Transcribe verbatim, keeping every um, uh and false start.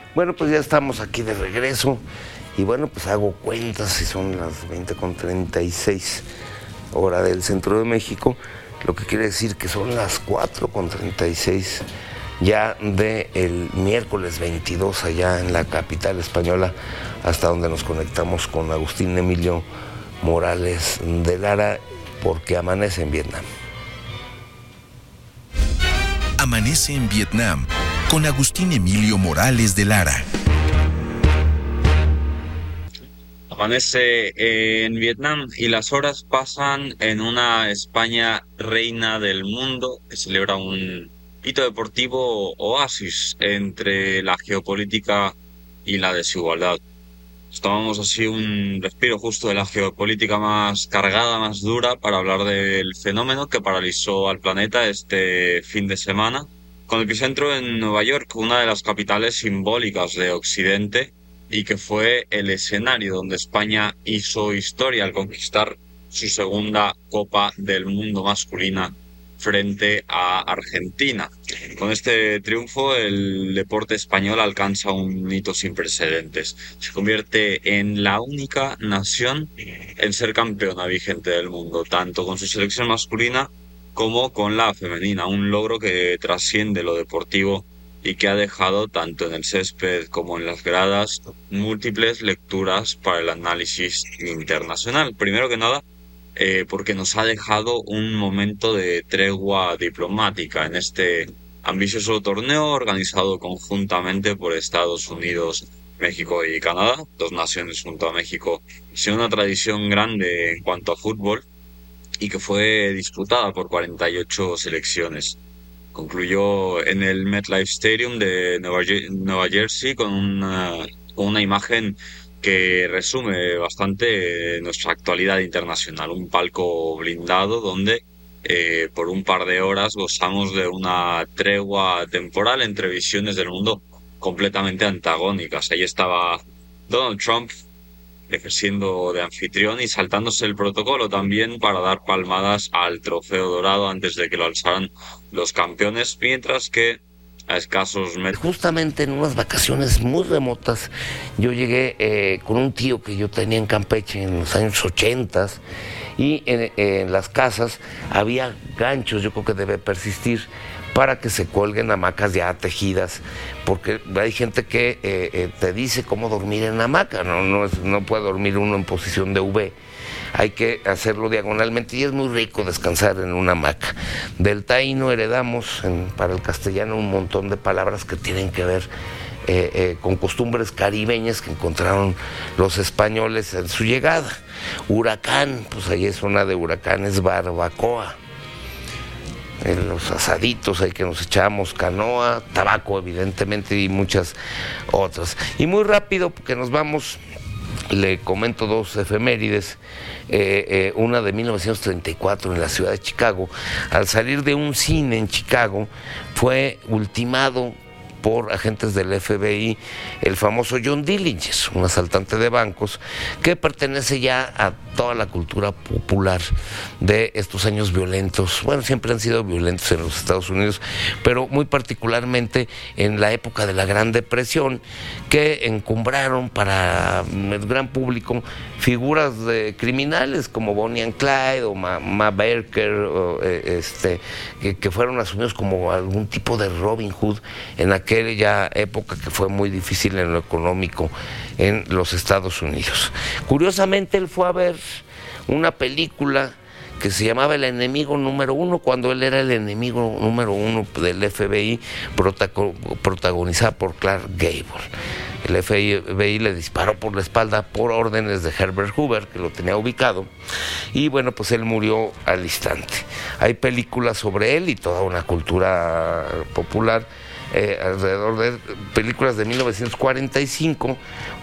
Bueno, pues ya estamos aquí de regreso y bueno, pues hago cuentas y son las veinte con treinta y seis hora del centro de México, lo que quiere decir que son las cuatro con treinta y seis ya del miércoles veintidós allá en la capital española, hasta donde nos conectamos con Agustín Emilio Morales de Lara, porque amanece en Vietnam. Amanece en Vietnam con Agustín Emilio Morales de Lara. Amanece en Vietnam y las horas pasan en una España reina del mundo que celebra un hito deportivo oasis entre la geopolítica y la desigualdad. Tomamos así un respiro justo de la geopolítica más cargada, más dura, para hablar del fenómeno que paralizó al planeta este fin de semana, con el epicentro en Nueva York, una de las capitales simbólicas de Occidente, y que fue el escenario donde España hizo historia al conquistar su segunda Copa del Mundo masculina frente a Argentina. Con este triunfo, el deporte español alcanza un hito sin precedentes. Se convierte en la única nación en ser campeona vigente del mundo, tanto con su selección masculina como con la femenina, un logro que trasciende lo deportivo y que ha dejado, tanto en el césped como en las gradas, múltiples lecturas para el análisis internacional. Primero que nada, eh, porque nos ha dejado un momento de tregua diplomática en este ambicioso torneo organizado conjuntamente por Estados Unidos, México y Canadá, dos naciones junto a México sin una tradición grande en cuanto a fútbol y que fue disputada por cuarenta y ocho selecciones. Concluyó en el MetLife Stadium de Nueva, Nueva Jersey con una, con una imagen que resume bastante nuestra actualidad internacional. Un palco blindado donde eh, por un par de horas gozamos de una tregua temporal entre visiones del mundo completamente antagónicas. Ahí estaba Donald Trump ejerciendo de anfitrión y saltándose el protocolo también para dar palmadas al trofeo dorado antes de que lo alzaran los campeones, mientras que a escasos metros... Justamente en unas vacaciones muy remotas, yo llegué eh, con un tío que yo tenía en Campeche en los años ochentas, y en, en las casas había ganchos, yo creo que debe persistir, para que se cuelguen hamacas ya tejidas, porque hay gente que eh, eh, te dice cómo dormir en hamaca, no, no, es, no puede dormir uno en posición de V, hay que hacerlo diagonalmente y es muy rico descansar en una hamaca. Del taíno heredamos en, para el castellano un montón de palabras que tienen que ver eh, eh, con costumbres caribeñas que encontraron los españoles en su llegada. Huracán, pues ahí es una de huracanes, barbacoa. En los asaditos ahí que nos echamos, canoa, tabaco evidentemente y muchas otras. Y muy rápido, porque nos vamos, le comento dos efemérides, eh, eh, una de mil novecientos treinta y cuatro en la ciudad de Chicago. Al salir de un cine en Chicago fue ultimado por agentes del F B I el famoso John Dillinger, un asaltante de bancos que pertenece ya a toda la cultura popular de estos años violentos. Bueno, siempre han sido violentos en los Estados Unidos, pero muy particularmente en la época de la Gran Depresión, que encumbraron para el gran público figuras de criminales como Bonnie and Clyde o Ma, Ma Barker, o, eh, este, que, que fueron asumidos como algún tipo de Robin Hood en aquella época que fue muy difícil en lo económico en los Estados Unidos. Curiosamente, él fue a ver una película que se llamaba El enemigo número uno, cuando él era el enemigo número uno del F B I, protagonizada por Clark Gable. El F B I le disparó por la espalda por órdenes de Herbert Hoover, que lo tenía ubicado, y bueno, pues él murió al instante. Hay películas sobre él y toda una cultura popular eh, alrededor de películas de mil novecientos cuarenta y cinco,